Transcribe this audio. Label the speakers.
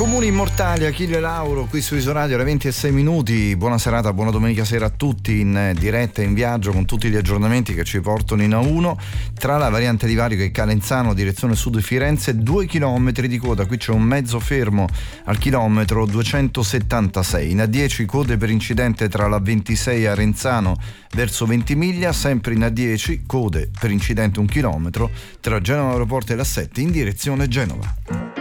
Speaker 1: Comuni immortali, Achille Lauro qui su Isoradio alle 20:06. Buona serata, buona domenica sera a tutti, in diretta in viaggio con tutti gli aggiornamenti che ci portano in A1. Tra la variante di Varico e Calenzano direzione sud Firenze, 2 chilometri di coda, qui c'è un mezzo fermo al chilometro 276. In A10 code per incidente tra la 26 e Arenzano verso Ventimiglia, sempre in A10 code per incidente 1 chilometro tra Genova Aeroporto e la 7 in direzione Genova.